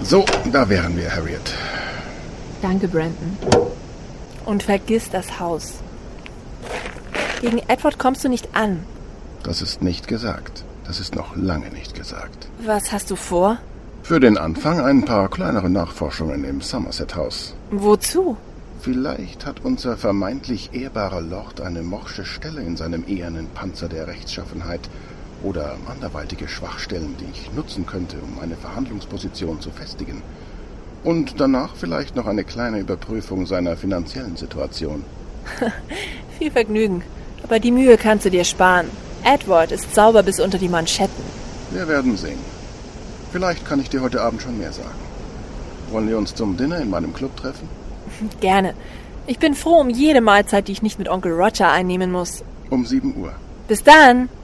So, da wären wir, Harriet. Danke, Brandon. Und vergiss das Haus. Gegen Edward kommst du nicht an. Das ist nicht gesagt. Das ist noch lange nicht gesagt. Was hast du vor? Für den Anfang ein paar kleinere Nachforschungen im Somerset-Haus. Wozu? Vielleicht hat unser vermeintlich ehrbarer Lord eine morsche Stelle in seinem ehernen Panzer der Rechtschaffenheit oder anderweitige Schwachstellen, die ich nutzen könnte, um eine Verhandlungsposition zu festigen. Und danach vielleicht noch eine kleine Überprüfung seiner finanziellen Situation. Viel Vergnügen. Aber die Mühe kannst du dir sparen. Edward ist sauber bis unter die Manschetten. Wir werden sehen. Vielleicht kann ich dir heute Abend schon mehr sagen. Wollen wir uns zum Dinner in meinem Club treffen? Gerne. Ich bin froh um jede Mahlzeit, die ich nicht mit Onkel Roger einnehmen muss. Um 7 Uhr. Bis dann!